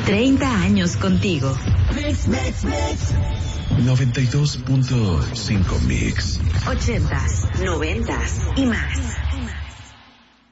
30 años contigo. 92.5 Mix. 80s, 90s y más.